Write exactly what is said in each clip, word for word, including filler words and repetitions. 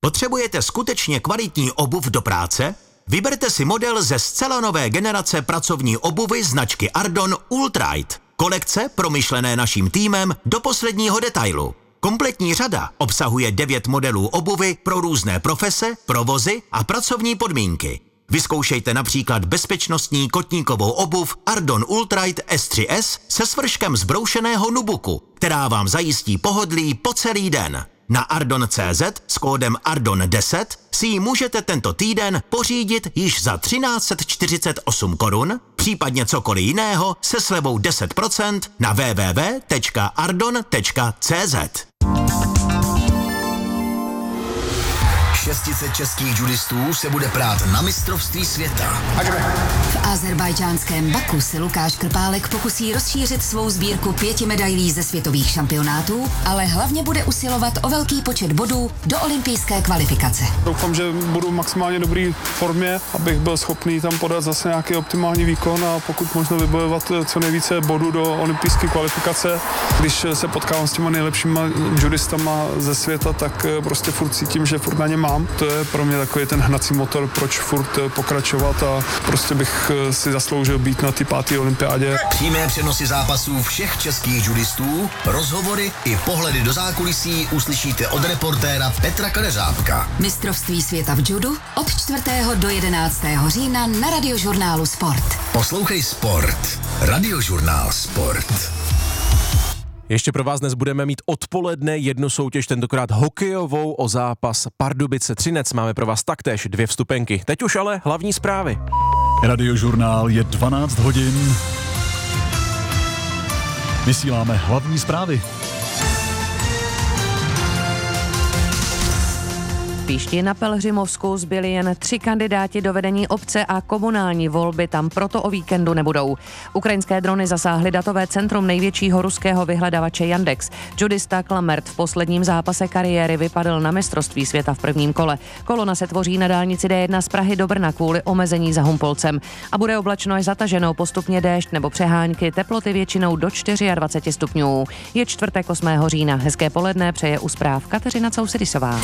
Potřebujete skutečně kvalitní obuv do práce? Vyberte si model ze zcela nové generace pracovní obuvy značky Ardon Ultrite. Kolekce promyšlené naším týmem do posledního detailu. Kompletní řada obsahuje devět modelů obuvy pro různé profese, provozy a pracovní podmínky. Vyzkoušejte například bezpečnostní kotníkovou obuv Ardon Ultrite S tři S se svrškem zbroušeného nubuku, která vám zajistí pohodlí po celý den. Na ardon tečka cé zet s kódem ardon deset si ji můžete tento týden pořídit již za třináct set čtyřicet osm korun, případně cokoliv jiného se slevou deset procent na w w w tečka ardon tečka cé zet. šest set českých judistů se bude prát na mistrovství světa. V azerbajdžánském Baku se Lukáš Krpálek pokusí rozšířit svou sbírku pěti medailí ze světových šampionátů, ale hlavně bude usilovat o velký počet bodů do olympijské kvalifikace. Doufám, že budu v maximálně dobré formě, abych byl schopný tam podat zase nějaký optimální výkon a pokud možno vybojovat co nejvíce bodů do olympijské kvalifikace. Když se potkávám s těma nejlepšíma judistama ze světa, tak prostě furt cítím, že furt na ně mám. To je pro mě takový ten hnací motor, proč furt pokračovat a prostě bych si zasloužil být na té páté olympiádě. Přímé přenosy zápasů všech českých judistů, rozhovory i pohledy do zákulisí uslyšíte od reportéra Petra Kadeřábka. Mistrovství světa v judu od čtvrtého do jedenáctého října na Radiožurnálu Sport. Poslouchej Sport. Radiožurnál Sport. Ještě pro vás dnes budeme mít odpoledne jednu soutěž, tentokrát hokejovou o zápas Pardubice Třinec. Máme pro vás taktéž dvě vstupenky. Teď už ale hlavní zprávy. Radiožurnál je dvanáct hodin. Vysíláme hlavní zprávy. V Píšti na Pelhřimovsku zbyli jen tři kandidáti do vedení obce a komunální volby tam proto o víkendu nebudou. Ukrajinské drony zasáhly datové centrum největšího ruského vyhledávače Yandex. Judista Klamert v posledním zápase kariéry vypadl na mistrovství světa v prvním kole. Kolona se tvoří na dálnici D jedna z Prahy do Brna kvůli omezení za Humpolcem. A bude oblačno až zataženo, postupně déšť nebo přehánky, teploty většinou do dvacet čtyři stupňů. Je čtvrtek osmého října. Hezké poledne přeje u zpráv Kateřina Cousedisová.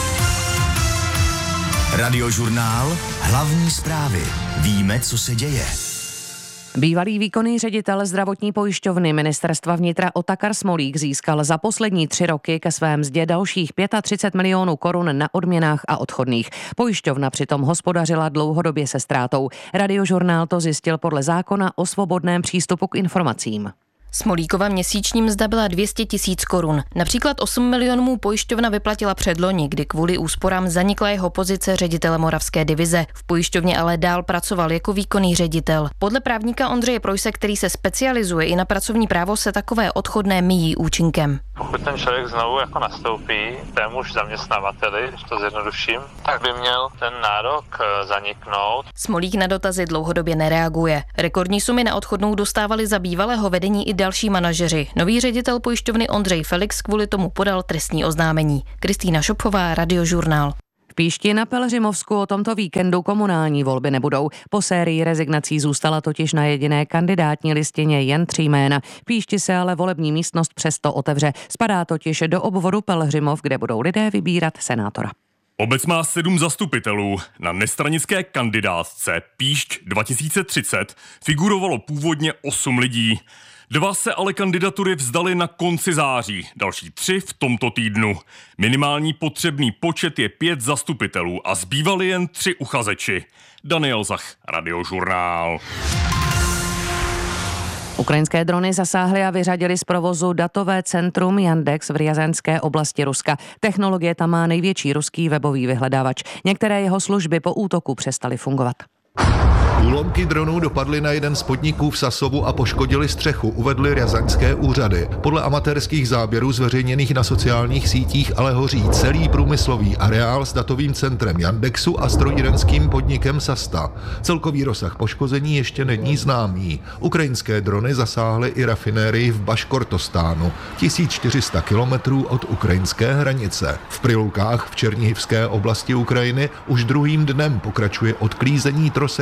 Radiožurnál, hlavní zprávy. Víme, co se děje. Bývalý výkonný ředitel zdravotní pojišťovny Ministerstva vnitra Otakar Smolík získal za poslední tři roky ke své mzdě dalších třicet pět milionů korun na odměnách a odchodných. Pojišťovna přitom hospodařila dlouhodobě se ztrátou. Radiožurnál to zjistil podle zákona o svobodném přístupu k informacím. Smolíkova měsíční mzda byla dvě stě tisíc korun. Například osm milionů mu pojišťovna vyplatila předloni, kdy kvůli úsporám zanikla jeho pozice ředitele Moravské divize. V pojišťovně ale dál pracoval jako výkonný ředitel. Podle právníka Ondřeje Projse, který se specializuje i na pracovní právo, se takové odchodné míjí účinkem. Pokud ten člověk znovu jako nastoupí témuž zaměstnavateli, když to zjednoduším, tak by měl ten nárok zaniknout. Smolík na dotazy dlouhodobě nereaguje. Rekordní sumy na odchodnou dostávali za bývalého vedení i další manažeři. Nový ředitel pojišťovny Ondřej Felix kvůli tomu podal trestní oznámení. Kristýna Šopfová, Radiožurnál. V Píšti na Pelhřimovsku o tomto víkendu komunální volby nebudou. Po sérii rezignací zůstala totiž na jediné kandidátní listině jen tři jména. V Píšti se ale volební místnost přesto otevře. Spadá totiž do obvodu Pelhřimov, kde budou lidé vybírat senátora. Obec má sedm zastupitelů. Na nestranické kandidátce Píšť dva tisíce třicet figurovalo původně osm lidí. Dva se ale kandidatury vzdali na konci září, další tři v tomto týdnu. Minimální potřebný počet je pět zastupitelů a zbývali jen tři uchazeči. Daniel Zach, Radiožurnál. Ukrajinské drony zasáhly a vyřadili z provozu datové centrum Yandex v Rjazenské oblasti Ruska. Technologie tam má největší ruský webový vyhledávač. Některé jeho služby po útoku přestaly fungovat. Úlomky dronů dopadly na jeden z podniků v Sasovu a poškodili střechu, uvedly rjazaňské úřady. Podle amatérských záběrů zveřejněných na sociálních sítích ale hoří celý průmyslový areál s datovým centrem Yandexu a strojírenským podnikem Sasta. Celkový rozsah poškození ještě není známý. Ukrajinské drony zasáhly i rafinérii v Baškortostánu, tisíc čtyři sta kilometrů od ukrajinské hranice. V Prilukách v Černihivské oblasti Ukrajiny už druhým dnem pokračuje odklízení trosek bytové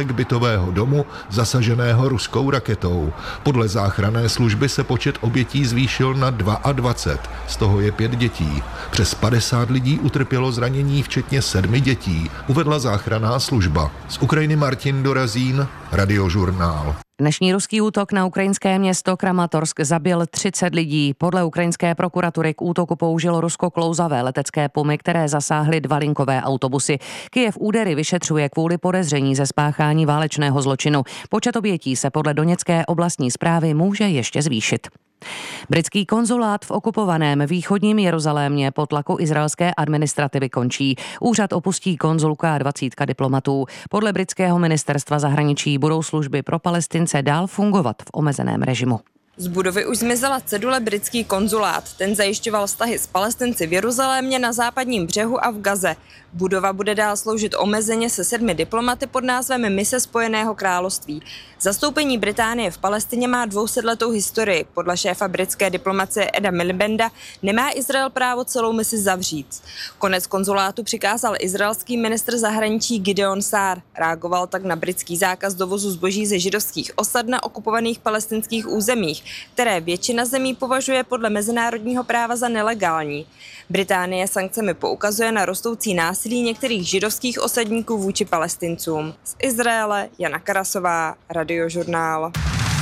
bytového domu zasaženého ruskou raketou. Podle záchranné služby se počet obětí zvýšil na dvacet dva, z toho je pět dětí. Přes padesát lidí utrpělo zranění, včetně sedmi dětí, uvedla záchranná služba. Z Ukrajiny Martin Dorazín, Radiožurnál. Dnešní ruský útok na ukrajinské město Kramatorsk zabil třicet lidí. Podle ukrajinské prokuratury k útoku použilo Rusko klouzavé letecké pumy, které zasáhly dva linkové autobusy. Kyjev údery vyšetřuje kvůli podezření ze spáchání válečného zločinu. Počet obětí se podle doněcké oblastní správy může ještě zvýšit. Britský konzulát v okupovaném východním Jeruzalémě po tlaku izraelské administrativy končí. Úřad opustí konzulka a dvacítka diplomatů. Podle britského ministerstva zahraničí budou služby pro Palestince dál fungovat v omezeném režimu. Z budovy už zmizela cedule britský konzulát. Ten zajišťoval vztahy s Palestinci v Jeruzalémě, na západním břehu a v Gaze. Budova bude dál sloužit omezeně se sedmi diplomaty pod názvem Mise Spojeného království. Zastoupení Británie v Palestině má dvousetletou historii. Podle šéfa britské diplomacie Eda Milibanda nemá Izrael právo celou misi zavřít. Konec konzulátu přikázal izraelský ministr zahraničí Gideon Sár. Reagoval tak na britský zákaz dovozu zboží ze židovských osad na okupovaných palestinských územích, které většina zemí považuje podle mezinárodního práva za nelegální. Británie sankcemi poukazuje na rostoucí násilí některých židovských osadníků vůči Palestincům. Z Izraele Jana Karasová, Radiožurnál.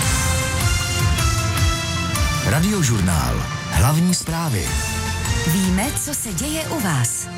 Radiožurnál. Hlavní zprávy. Víme, co se děje u vás.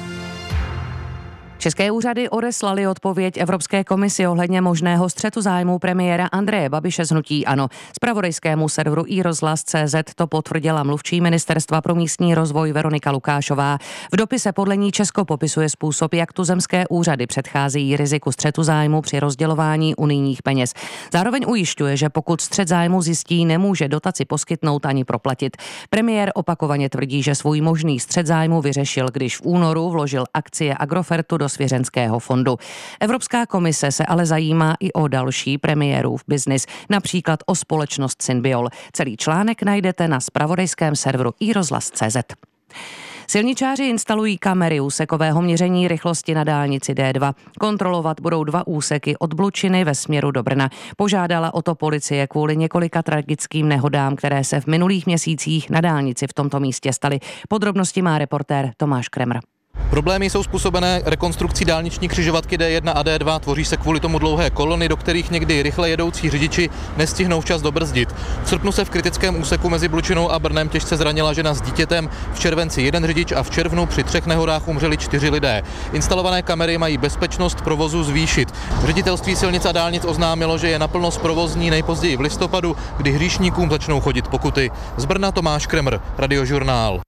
České úřady odeslaly odpověď Evropské komisi ohledně možného střetu zájmů premiéra Andreje Babiše z hnutí ANO. Zpravodajskému serveru iRozhlas tečka cé zet to potvrdila mluvčí Ministerstva pro místní rozvoj Veronika Lukášová. V dopise podle ní Česko popisuje způsob, jak tuzemské úřady předcházejí riziku střetu zájmu při rozdělování unijních peněz. Zároveň ujišťuje, že pokud střet zájmu zjistí, nemůže dotaci poskytnout ani proplatit. Premiér opakovaně tvrdí, že svůj možný střet zájmu vyřešil, když v únoru vložil akcie Agrofertu do svěřenského fondu. Evropská komise se ale zajímá i o další premiérův biznis, například o společnost Synbiol. Celý článek najdete na zpravodajském serveru iRozhlas tečka cé zet. Silničáři instalují kamery úsekového měření rychlosti na dálnici D dva. Kontrolovat budou dva úseky od Blučiny ve směru do Brna. Požádala o to policie kvůli několika tragickým nehodám, které se v minulých měsících na dálnici v tomto místě staly. Podrobnosti má reportér Tomáš Kremr. Problémy jsou způsobené rekonstrukcí dálniční křižovatky D jedna a D dva, tvoří se kvůli tomu dlouhé kolony, do kterých někdy rychle jedoucí řidiči nestihnou včas dobrzdit. V srpnu se v kritickém úseku mezi Blučinou a Brnem těžce zranila žena s dítětem, v červenci jeden řidič a v červnu při třech nehodách umřeli čtyři lidé. Instalované kamery mají bezpečnost provozu zvýšit. Ředitelství silnic a dálnic oznámilo, že je naplno zprovozní nejpozději v listopadu, kdy hříšníkům začnou chodit pokuty. Z Brna Tomáš Kremr, Radiožurnál.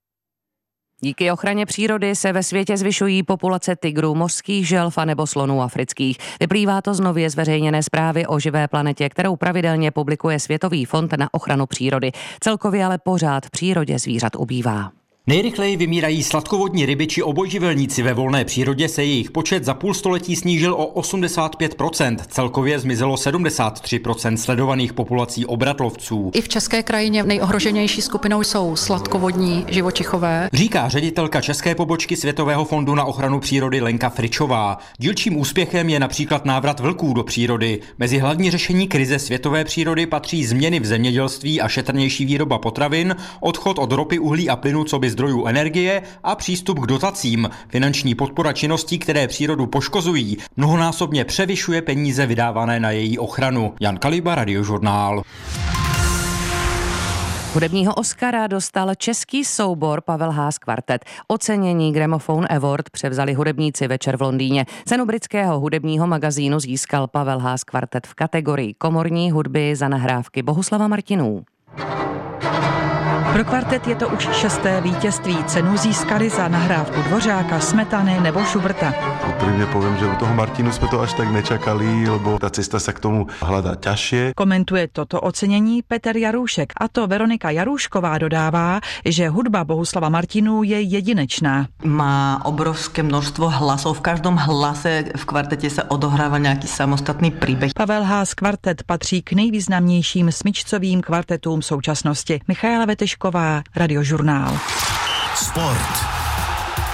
Díky ochraně přírody se ve světě zvyšují populace tygrů, mořských želv a nebo slonů afrických. Vyplývá to z nově zveřejněné zprávy o živé planetě, kterou pravidelně publikuje Světový fond na ochranu přírody. Celkově ale pořád v přírodě zvířat ubývá. Nejrychleji vymírají sladkovodní ryby či obojživelníci. Ve volné přírodě se jejich počet za půl století snížil o osmdesát pět procent. Celkově zmizelo sedmdesát tři procent sledovaných populací obratlovců. I v české krajině nejohroženější skupinou jsou sladkovodní živočichové, říká ředitelka české pobočky Světového fondu na ochranu přírody Lenka Fričová. Dílčím úspěchem je například návrat vlků do přírody. Mezi hlavní řešení krize světové přírody patří změny v zemědělství a šetrnější výroba potravin, odchod od ropy, uhlí a plynu coby zdrojů energie a přístup k dotacím. Finanční podpora činností, které přírodu poškozují, mnohonásobně převyšuje peníze vydávané na její ochranu. Jan Kaliba, Radiožurnál. Hudebního Oscara dostal český soubor Pavel Haas Kvartet. Ocenění Gramophone Award převzali hudebníci večer v Londýně. Cenu britského hudebního magazínu získal Pavel Haas Kvartet v kategorii komorní hudby za nahrávky Bohuslava Martinů. Pro kvartet je to už šesté vítězství. Cenu získali za nahrávku Dvořáka, Smetany nebo Schuberta. Úprimne poviem, že u toho Martinu jsme to až tak nečakali, lebo ta cesta sa k tomu hľadá ťažšie. Komentuje toto ocenění Petr Jarůšek, a to Veronika Jarůšková dodává, že hudba Bohuslava Martinů je jedinečná. Má obrovské množstvo hlasov, v každom hlase v kvartete se odohrává nějaký samostatný příběh. Pavel Haas Kvartet patří k nejvýznamnějším smyčcovým kvartetům současnosti. Michaela Vetešková, Radiožurnál. Sport.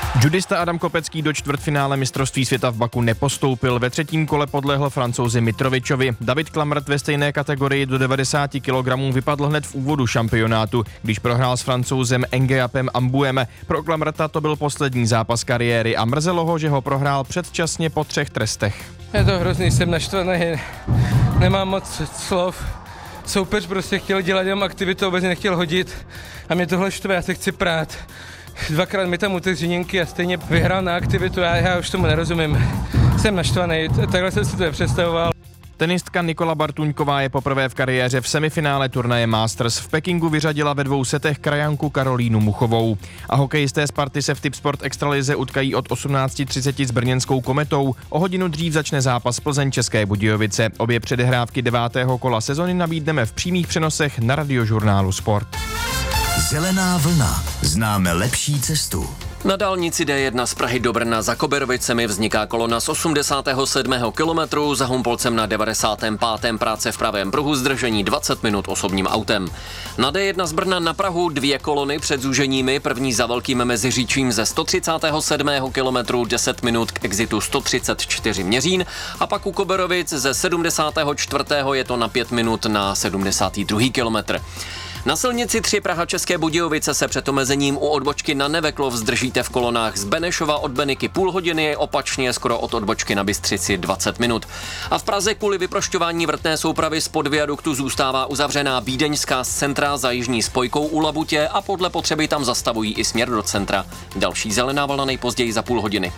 Judista Adam Kopecký do čtvrtfinále mistrovství světa v Baku nepostoupil. Ve třetím kole podlehl Francouzi Mitrovičovi. David Klamrt ve stejné kategorii do devadesát kilogramů vypadl hned v úvodu šampionátu, když prohrál s Francouzem Engeapem Ambuem. Pro Klamrta to byl poslední zápas kariéry a mrzelo ho, že ho prohrál předčasně po třech trestech. Je to hrozný, jsem naštvaný, nemám moc slov. Soupeř prostě chtěl dělat jenom aktivitu, vůbec nechtěl hodit a mě tohle štve, já se chci prát. Dvakrát mi tam utek z žiněnky a stejně vyhrál na aktivitu, já, já už tomu nerozumím. Jsem naštvaný, takhle jsem si to nepředstavoval. Tenistka Nikola Bartuňková je poprvé v kariéře v semifinále turnaje Masters. V Pekingu vyřadila ve dvou setech krajanku Karolínu Muchovou. A hokejisté Sparty se v Tipsport Extralize utkají od osmnáct třicet s brněnskou Kometou. O hodinu dřív začne zápas Plzeň České Budějovice. Obě předehrávky devátého kola sezony nabídneme v přímých přenosech na Radiožurnálu Sport. Zelená vlna. Známe lepší cestu. Na dálnici D jedna z Prahy do Brna za Koberovicemi vzniká kolona z osmdesátého sedmého kilometru, za Humpolcem na devadesátém pátém práce v pravém pruhu, zdržení dvacet minut osobním autem. Na D jedna z Brna na Prahu dvě kolony před zúženími, první za Velkým Meziříčím ze sto třicátého sedmého kilometru deset minut k exitu sto třicet čtyři Měřín a pak u Koberovic ze sedmdesátého čtvrtého je to na pět minut na sedmdesátý druhý kilometr. Na silnici tři Praha České Budějovice se před omezením u odbočky na Neveklov zdržíte v kolonách z Benešova od Beniky půl hodiny, opačně skoro od odbočky na Bystřici dvacet minut. A v Praze kvůli vyprošťování vrtné soupravy spod viaduktu zůstává uzavřená vídeňská centra za jižní spojkou u Labutě a podle potřeby tam zastavují i směr do centra. Další zelená vlna nejpozději za půl hodiny.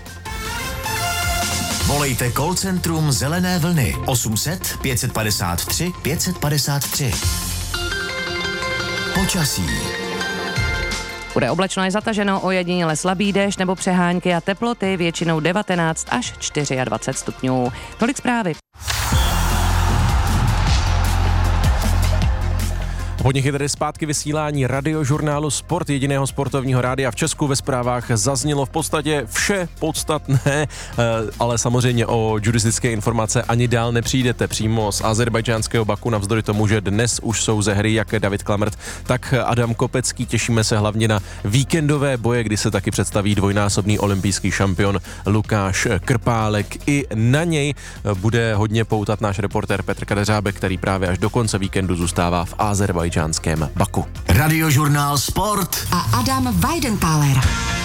Volejte call centrum Zelené vlny osm set pět padesát tři pět padesát tři. Počasí. Bude oblačno, je zataženo, ojediněle slabý déšť nebo přehánky a teploty většinou devatenáct až dvacet čtyři stupňů. Tolik zprávy. Od nich je tedy zpátky vysílání Radiožurnálu Sport, jediného sportovního rádia v Česku. Ve zprávách zaznělo v podstatě vše podstatné, ale samozřejmě o judistické informace ani dál nepřijdete. Přímo z azerbajdžánského Baku, navzdory tomu, že dnes už jsou ze hry jak David Klamrt, tak Adam Kopecký. Těšíme se hlavně na víkendové boje, kdy se taky představí dvojnásobný olympijský šampion Lukáš Krpálek. I na něj bude hodně poutat náš reportér Petr Kadeřábek, který právě až do konce víkendu zůstává v Azerbajdžánském Baku. Radiožurnál Sport a Adam Weidenkaler.